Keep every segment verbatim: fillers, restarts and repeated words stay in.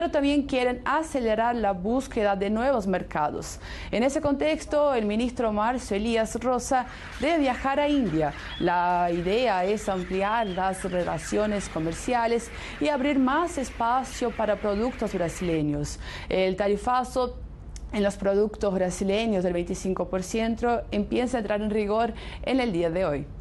pero también quieren acelerar la búsqueda de nuevos mercados. En ese contexto, el ministro Marcio Elías Rosa debe viajar a India. La idea es ampliar las relaciones comerciales y abrir más espacio para productos brasileños. El tarifazo en los productos brasileños del veinticinco por ciento empieza a entrar en rigor en el día de hoy.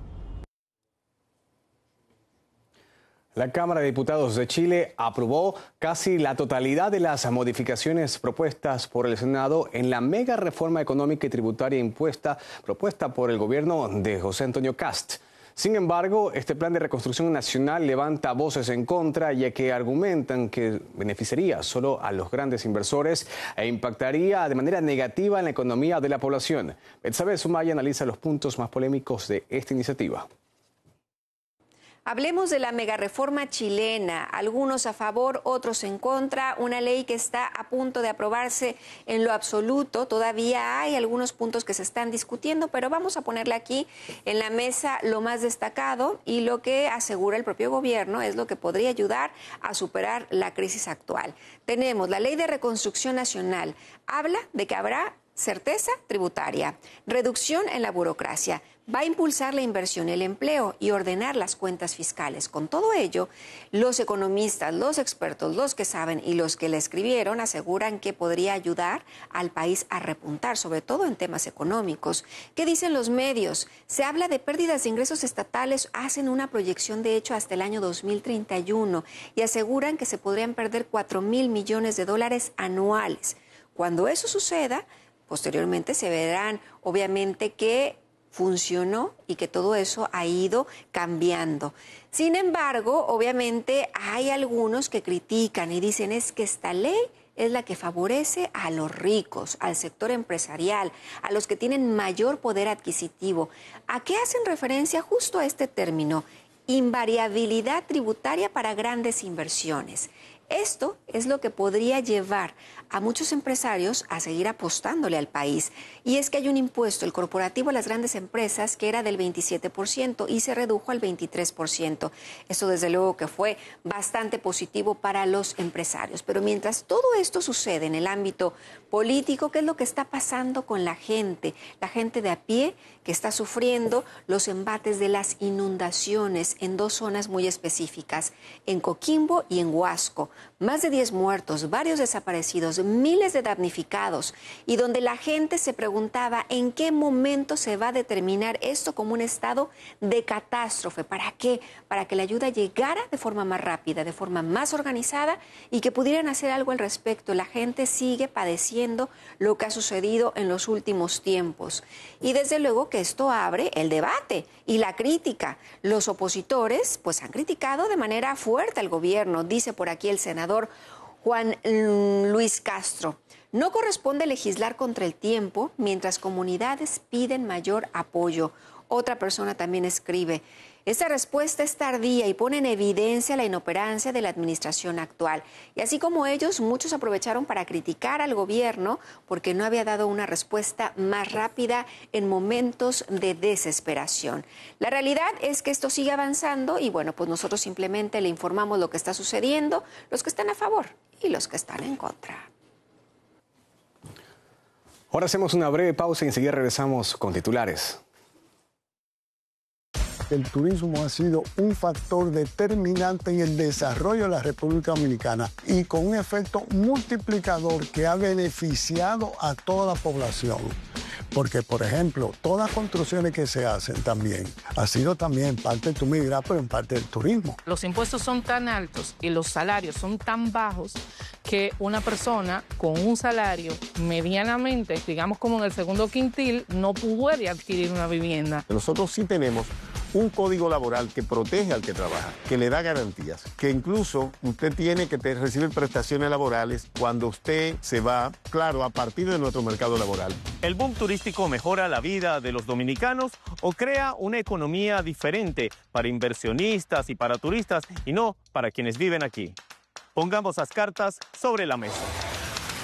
La Cámara de Diputados de Chile aprobó casi la totalidad de las modificaciones propuestas por el Senado en la mega reforma económica y tributaria impuesta propuesta por el gobierno de José Antonio Kast. Sin embargo, este plan de reconstrucción nacional levanta voces en contra, ya que argumentan que beneficiaría solo a los grandes inversores e impactaría de manera negativa en la economía de la población. Betsabe Sumaya analiza los puntos más polémicos de esta iniciativa. Hablemos de la megareforma chilena, algunos a favor, otros en contra, una ley que está a punto de aprobarse en lo absoluto. Todavía hay algunos puntos que se están discutiendo, pero vamos a ponerle aquí en la mesa lo más destacado y lo que asegura el propio gobierno es lo que podría ayudar a superar la crisis actual. Tenemos la Ley de Reconstrucción Nacional, habla de que habrá certeza tributaria, reducción en la burocracia, va a impulsar la inversión y el empleo y ordenar las cuentas fiscales. Con todo ello, los economistas, los expertos, los que saben y los que la escribieron aseguran que podría ayudar al país a repuntar, sobre todo en temas económicos. ¿Qué dicen los medios? Se habla de pérdidas de ingresos estatales, hacen una proyección de hecho hasta el año dos mil treinta y uno y aseguran que se podrían perder cuatro mil millones de dólares anuales. Cuando eso suceda, posteriormente se verán obviamente que funcionó y que todo eso ha ido cambiando. Sin embargo, obviamente hay algunos que critican y dicen es que esta ley es la que favorece a los ricos, al sector empresarial, a los que tienen mayor poder adquisitivo. ¿A qué hacen referencia justo a este término? Invariabilidad tributaria para grandes inversiones. Esto es lo que podría llevar a muchos empresarios a seguir apostándole al país. Y es que hay un impuesto, el corporativo a las grandes empresas, que era del veintisiete por ciento y se redujo al veintitrés por ciento. Eso desde luego que fue bastante positivo para los empresarios. Pero mientras todo esto sucede en el ámbito político, ¿qué es lo que está pasando con la gente? La gente de a pie que está sufriendo los embates de las inundaciones en dos zonas muy específicas, en Coquimbo y en Huasco. Más de diez muertos, varios desaparecidos, miles de damnificados y donde la gente se preguntaba en qué momento se va a determinar esto como un estado de catástrofe. ¿Para qué? Para que la ayuda llegara de forma más rápida, de forma más organizada y que pudieran hacer algo al respecto. La gente sigue padeciendo lo que ha sucedido en los últimos tiempos. Y desde luego que esto abre el debate y la crítica. Los opositores pues han criticado de manera fuerte al gobierno, dice por aquí el senador Juan Luis Castro. No corresponde legislar contra el tiempo mientras comunidades piden mayor apoyo. Otra persona también escribe, esta respuesta es tardía y pone en evidencia la inoperancia de la administración actual. Y así como ellos, muchos aprovecharon para criticar al gobierno porque no había dado una respuesta más rápida en momentos de desesperación. La realidad es que esto sigue avanzando y bueno, pues nosotros simplemente le informamos lo que está sucediendo, los que están a favor y los que están en contra. Ahora hacemos una breve pausa y enseguida regresamos con titulares. El turismo ha sido un factor determinante en el desarrollo de la República Dominicana y con un efecto multiplicador que ha beneficiado a toda la población. Porque, por ejemplo, todas las construcciones que se hacen también ha sido también parte de tu migra, pero en parte del turismo. Los impuestos son tan altos y los salarios son tan bajos que una persona con un salario medianamente, digamos como en el segundo quintil, no puede adquirir una vivienda. Nosotros sí tenemos un código laboral que protege al que trabaja, que le da garantías, que incluso usted tiene que recibir prestaciones laborales cuando usted se va, claro, a partir de nuestro mercado laboral. ¿El boom turístico mejora la vida de los dominicanos o crea una economía diferente para inversionistas y para turistas y no para quienes viven aquí? Pongamos las cartas sobre la mesa.